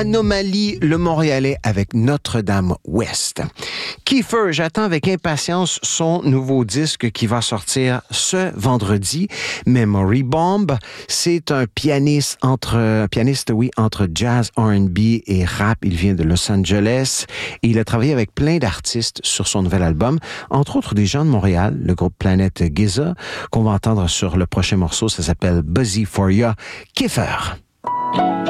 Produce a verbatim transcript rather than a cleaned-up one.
Anomalie, le Montréalais avec Notre-Dame-Ouest. Kiefer, j'attends avec impatience son nouveau disque qui va sortir ce vendredi. Memory Bomb, c'est un pianiste entre, un pianiste, oui, entre jazz, R and B et rap. Il vient de Los Angeles et il a travaillé avec plein d'artistes sur son nouvel album, entre autres des gens de Montréal, le groupe Planète Giza, qu'on va entendre sur le prochain morceau. Ça s'appelle Buzzy for Ya. Kiefer.